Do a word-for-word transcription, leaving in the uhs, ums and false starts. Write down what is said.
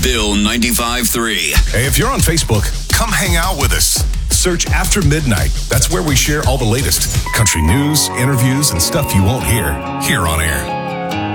Bill ninety-five three. Hey, if you're on Facebook, come hang out with us. Search After Midnight. That's where we share all the latest country news, interviews, and stuff you won't hear here on air.